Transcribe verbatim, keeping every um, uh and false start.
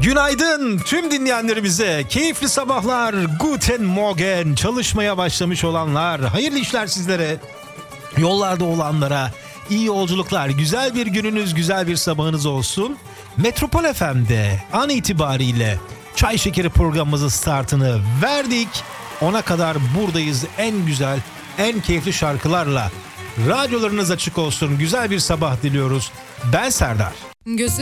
Günaydın tüm dinleyenlerimize. Keyifli sabahlar. Guten Morgen. Çalışmaya başlamış olanlar. Hayırlı işler sizlere. Yollarda olanlara iyi yolculuklar. Güzel bir gününüz, güzel bir sabahınız olsun. Metropol F M'de an itibariyle Çay Şekeri programımızın startını verdik. Ona kadar buradayız en güzel, en keyifli şarkılarla. Radyolarınız açık olsun. Güzel bir sabah diliyoruz. Ben Serdar. Gözü